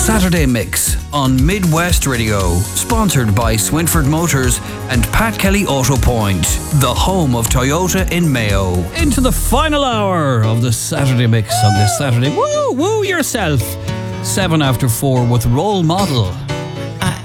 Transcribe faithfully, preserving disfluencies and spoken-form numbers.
Saturday Mix on Midwest Radio, sponsored by Swinford Motors and Pat Kelly Auto Point, the home of Toyota in Mayo. Into the final hour of the Saturday Mix on this Saturday. Woo, woo yourself. Seven after four with Role Model.